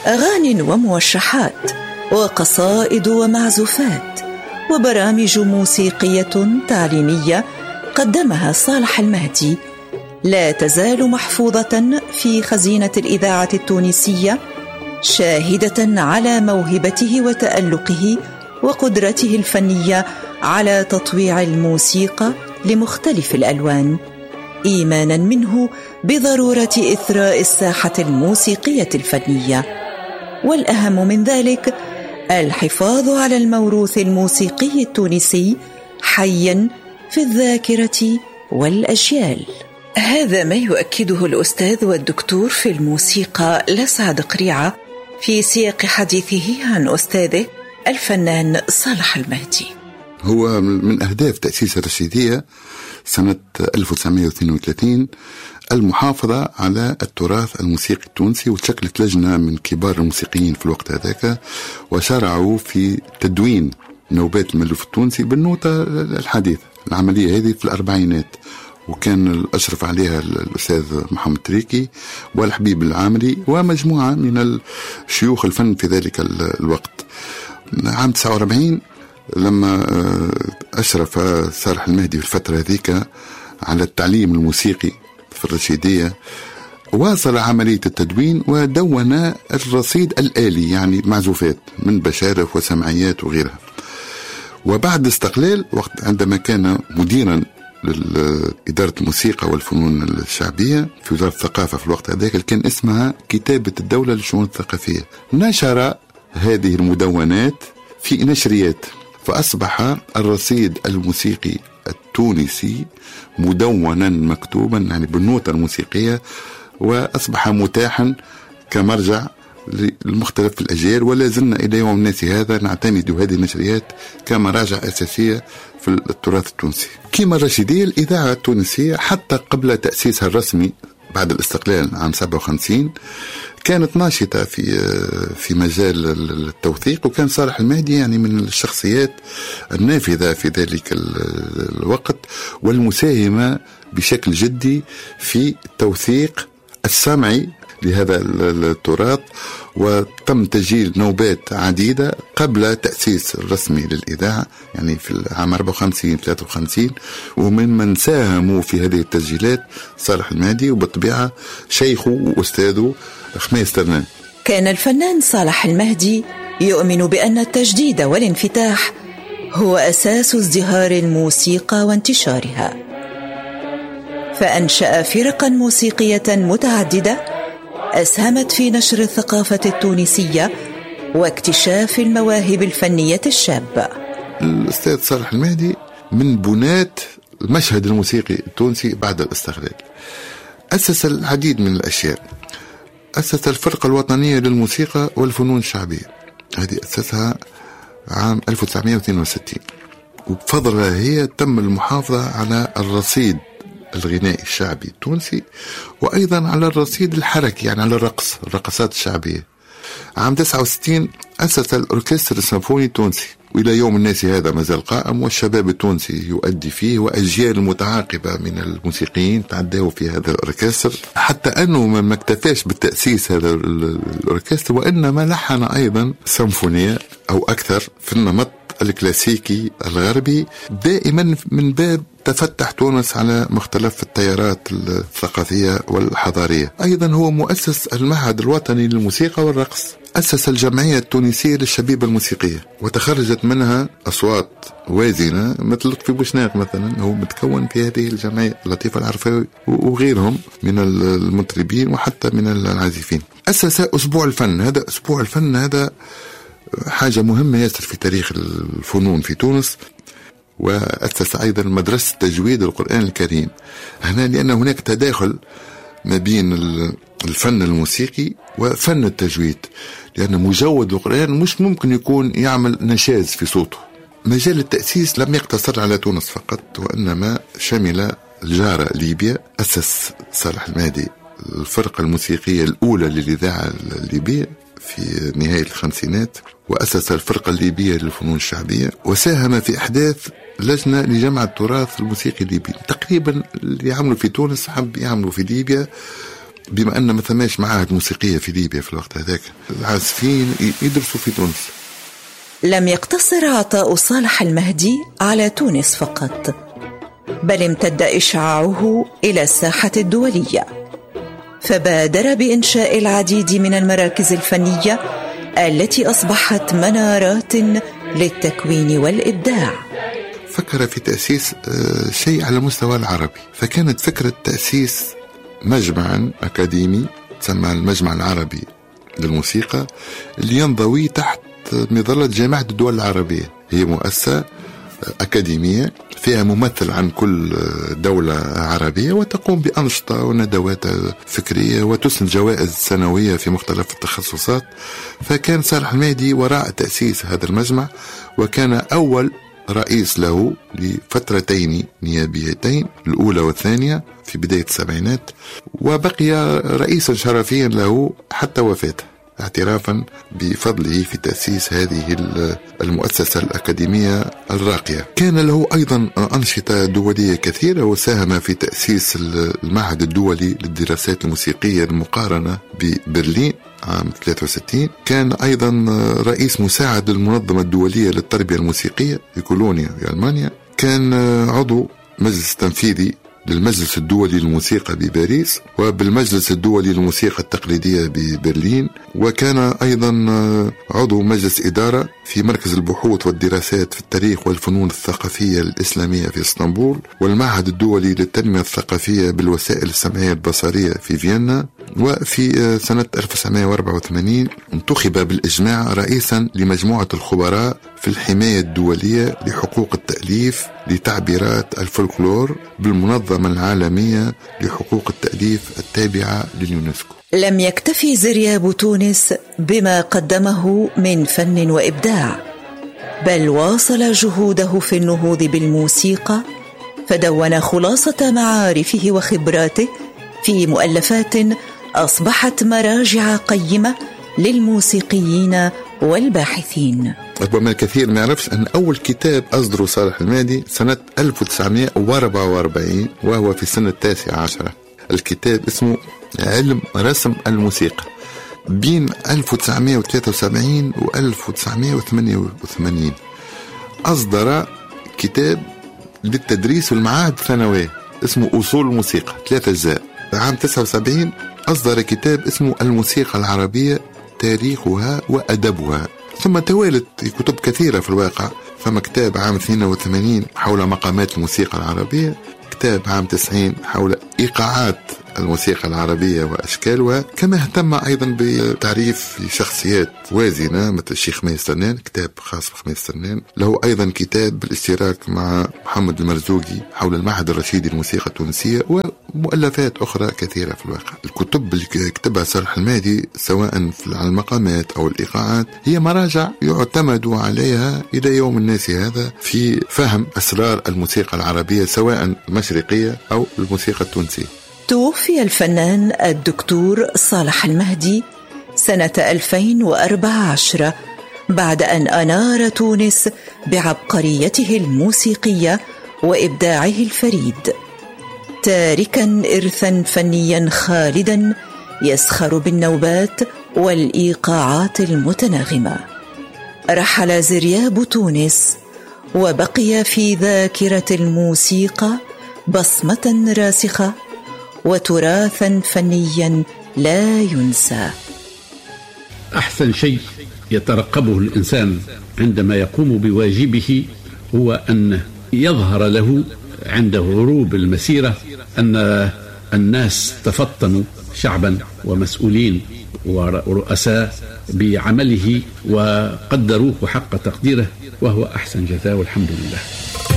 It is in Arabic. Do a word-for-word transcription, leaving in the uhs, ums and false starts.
أغاني وموشحات وقصائد ومعزوفات وبرامج موسيقية تعليمية قدمها صالح المهدي لا تزال محفوظة في خزينة الإذاعة التونسية، شاهدة على موهبته وتألقه وقدرته الفنية على تطويع الموسيقى لمختلف الألوان، إيمانا منه بضرورة إثراء الساحة الموسيقية الفنية، والأهم من ذلك الحفاظ على الموروث الموسيقي التونسي حيا في الذاكرة والأجيال. هذا ما يؤكده الأستاذ والدكتور في الموسيقى لسعد قريعة في سياق حديثه عن أستاذه الفنان صالح المهدي. هو من أهداف تأسيس الرشيدية سنة ألف وتسعمائة واثنين وثلاثين المحافظة على التراث الموسيقي التونسي، وتشكلت لجنة من كبار الموسيقيين في الوقت هذاك وشرعوا في تدوين نوبات المألوف التونسي بالنوتة الحديثة. العملية هذه في الأربعينات، وكان الأشرف عليها الأستاذ محمد تريكي والحبيب العامري ومجموعة من الشيوخ الفن في ذلك الوقت. عام تسعة وأربعين لما أشرف صالح المهدي في الفترة هذيك على التعليم الموسيقي في الرشيدية، واصل عملية التدوين ودون الرصيد الآلي، يعني معزوفات من بشارف وسمعيات وغيرها. وبعد استقلال، وقت عندما كان مديرا لإدارة الموسيقى والفنون الشعبية في وزارة الثقافة في الوقت هذاك، كان اسمها كتابة الدولة للشؤون الثقافية، نشر هذه المدونات في نشريات، فأصبح الرصيد الموسيقي التونسي مدونا مكتوبا يعني بالنوتة الموسيقية، وأصبح متاحا كمرجع للمختلف الأجيال، ولا زلنا إلى يوم الناس هذا نعتمد هذه النشريات كمراجع أساسية في التراث التونسي. كما الرشيدية الإذاعة التونسية حتى قبل تأسيسها الرسمي بعد الاستقلال عام سبعة وخمسين كانت ناشطة في في مجال التوثيق، وكان صالح المهدي يعني من الشخصيات النافذة في ذلك الوقت والمساهمة بشكل جدي في التوثيق السمعي لهذا التراث. وتم تسجيل نوبات عديدة قبل تأسيس الرسمي للإذاعة، يعني في العام أربعة وخمسين ثلاثة وخمسين، ومن من ساهموا في هذه التسجيلات صالح المهدي، وبالطبيعة شيخه وأستاذه خميس ترنان. كان الفنان صالح المهدي يؤمن بأن التجديد والانفتاح هو أساس ازدهار الموسيقى وانتشارها، فأنشأ فرقا موسيقية متعددة أسهمت في نشر الثقافة التونسية واكتشاف المواهب الفنية الشابة. الأستاذ صالح المهدي من بناة المشهد الموسيقي التونسي بعد الاستقلال. أسس العديد من الأشياء، أسس الفرقة الوطنية للموسيقى والفنون الشعبية، هذه أسسها عام ألف وتسعمائة واثنين وستين، وبفضلها هي تم المحافظة على الرصيد الغنائي الشعبي التونسي، وأيضا على الرصيد الحركي، يعني على الرقص، الرقصات الشعبية. عام تسعة وستين أسس الأوركستر السيمفوني التونسي، وإلى يوم الناس هذا ما زال قائم، والشباب التونسي يؤدي فيه، وأجيال متعاقبة من الموسيقيين تعدوا في هذا الأوركستر، حتى أنه ما اكتفاش بالتأسيس هذا الأوركستر، وإنما لحن أيضا سيمفونية أو أكثر في النمط الكلاسيكي الغربي، دائما من باب تفتح تونس على مختلف التيارات الثقافية والحضارية. أيضا هو مؤسس المعهد الوطني للموسيقى والرقص، أسس الجمعية التونسية للشبيبة الموسيقية، وتخرجت منها أصوات وازنة مثل لطفي بوشناق مثلا، هو متكون في هذه الجمعية، لطيف العرفاوي وغيرهم من المطربين وحتى من العازفين. أسس أسبوع الفن، هذا أسبوع الفن هذا حاجة مهمة ياسر في تاريخ الفنون في تونس. وأسس أيضا مدرسة تجويد القرآن الكريم هنا، لأن هناك تداخل ما بين الفن الموسيقي وفن التجويد، لأن مجود القرآن مش ممكن يكون يعمل نشاز في صوته. مجال التأسيس لم يقتصر على تونس فقط، وإنما شمل الجارة ليبيا. أسس صالح المهدي الفرقة الموسيقية الأولى للإذاعة الليبية في نهاية الخمسينات، وأسس الفرقة الليبية للفنون الشعبية، وساهم في إحداث لجنة لجمع التراث الموسيقي الليبي. تقريبا اللي يعملوا في تونس حب يعملوا في ليبيا، بما أن ما ثماش معاهد موسيقية في ليبيا في الوقت هذاك، العازفين يدرسوا في تونس. لم يقتصر عطاء صالح المهدي على تونس فقط، بل امتد إشعاعه إلى الساحة الدولية، فبادر بإنشاء العديد من المراكز الفنية التي أصبحت منارات للتكوين والإبداع. فكر في تأسيس شيء على مستوى العربي، فكانت فكرة تأسيس مجمعا أكاديمي تسمى المجمع العربي للموسيقى، اللي ينضوي تحت مظلة جامعة الدول العربية. هي مؤسسة أكاديمية فيها ممثل عن كل دولة عربية، وتقوم بأنشطة وندوات فكرية وتسند جوائز سنوية في مختلف التخصصات. فكان صالح المهدي وراء تأسيس هذا المجمع، وكان أول رئيس له لفترتين نيابيتين، الأولى والثانية في بداية السبعينات، وبقي رئيسا شرفيا له حتى وفاته، اعترافا بفضله في تأسيس هذه المؤسسة الأكاديمية الراقية. كان له أيضا أنشطة دولية كثيرة، وساهم في تأسيس المعهد الدولي للدراسات الموسيقية المقارنة ببرلين عام ثلاثة وستين. كان أيضا رئيس مساعد للمنظمة الدولية للتربية الموسيقية في كولونيا في ألمانيا. كان عضو مجلس تنفيذي للمجلس الدولي للموسيقى بباريس، وبالمجلس الدولي للموسيقى التقليدية ببرلين. وكان أيضا عضو مجلس إدارة في مركز البحوث والدراسات في التاريخ والفنون الثقافية الإسلامية في اسطنبول، والمعهد الدولي للتنمية الثقافية بالوسائل السمعية البصرية في فيينا. وفي سنة ألف وتسعمائة وأربعة وثمانين انتخب بالإجماع رئيسا لمجموعة الخبراء في الحماية الدولية لحقوق التأليف لتعبيرات الفولكلور بالمنظمة العالمية لحقوق التأليف التابعة لليونسكو. لم يكتفي زرياب تونس بما قدمه من فن وإبداع، بل واصل جهوده في النهوض بالموسيقى، فدون خلاصة معارفه وخبراته في مؤلفات أصبحت مراجع قيمة للموسيقيين والباحثين. ربما الكثير ما يعرفش أن أول كتاب أصدره صالح المهدي سنة ألف وتسعمائة وأربعة وأربعين، وهو في السنة التاسعة عشرة. الكتاب اسمه علم رسم الموسيقى. بين ألف وتسعمائة وثلاثة وسبعين و ألف وتسعمائة وثمانية وثمانين أصدر كتاب للتدريس والمعاهد الثانوية اسمه أصول الموسيقى، ثلاثة أجزاء. عام تسعة وسبعين أصدر كتاب اسمه الموسيقى العربية تاريخها وأدبها. ثم توالت كتب كثيرة في الواقع. ثم كتاب عام اثنين وثمانين حول مقامات الموسيقى العربية، كتاب عام تسعين حول إيقاعات الموسيقى العربية وأشكالها. كما اهتم أيضا بتعريف شخصيات وازنة مثل الشيخ خميس سرنان، كتاب خاص بخميس سرنان. له أيضا كتاب بالاشتراك مع محمد المرزوقي حول المعهد الرشيدي للموسيقى التونسية، ومؤلفات أخرى كثيرة في الواقع. الكتب اللي كتبها صالح المهدي سواء في المقامات أو الإيقاعات هي مراجع يعتمد عليها إلى يوم الناس هذا في فهم أسرار الموسيقى العربية سواء المشرقية أو الموسيقى التونسية. توفي الفنان الدكتور صالح المهدي سنة ألفين وأربعة عشر بعد أن أنار تونس بعبقريته الموسيقية وإبداعه الفريد، تاركا إرثا فنيا خالدا يسخر بالنوبات والإيقاعات المتناغمة. رحل زرياب تونس وبقي في ذاكرة الموسيقى بصمة راسخة وتراثا فنيا لا ينسى. أحسن شيء يترقبه الإنسان عندما يقوم بواجبه هو أن يظهر له عند غروب المسيرة أن الناس تفطنوا شعبا ومسؤولين ورؤساء بعمله وقدروه حق تقديره، وهو أحسن جزاء والحمد لله.